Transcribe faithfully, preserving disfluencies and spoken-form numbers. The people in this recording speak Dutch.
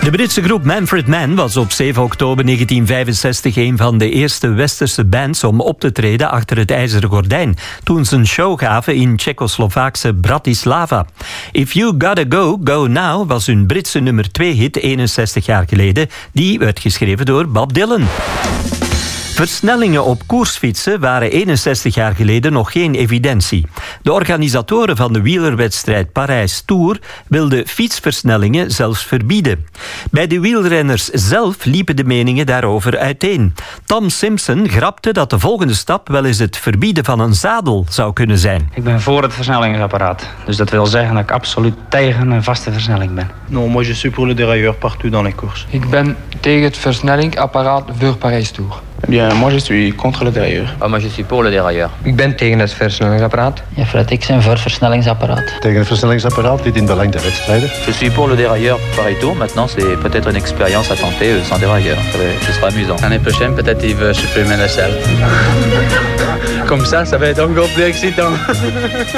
De Britse groep Manfred Mann was op zeven oktober negentien vijfenzestig een van de eerste westerse bands om op te treden achter het ijzeren gordijn, toen ze een show gaven in Tsjechoslovaakse Bratislava. If You Gotta Go, Go Now was hun Britse nummer twee hit eenenzestig jaar geleden. Die werd geschreven door Bob Dylan. Versnellingen op koersfietsen waren eenenzestig jaar geleden nog geen evidentie. De organisatoren van de wielerwedstrijd Parijs-Tours wilden fietsversnellingen zelfs verbieden. Bij de wielrenners zelf liepen de meningen daarover uiteen. Tom Simpson grapte dat de volgende stap wel eens het verbieden van een zadel zou kunnen zijn. Ik ben voor het versnellingsapparaat. Dus dat wil zeggen dat ik absoluut tegen een vaste versnelling ben. Non, moi je suis pour le dérailleur partout dans les courses. Ik ben tegen het versnellingsapparaat voor Parijs-Tours. Eh bien, moi je suis contre le dérailleur. Oh, moi je suis pour le dérailleur. Ik ben tegen het versnellingsapparaat. Ja, Fred, ik ben voor het versnellingsapparaat. Tegen het versnellingsapparaat, dit in belang der wedstrijden. Je suis pour le dérailleur Paris-Tours. Maintenant, c'est peut-être une expérience à tenter sans dérailleur. Ce sera amusant. L'année prochaine, peut-être il veut supprimer la selle. Comme ça, ça va être encore plus excitant.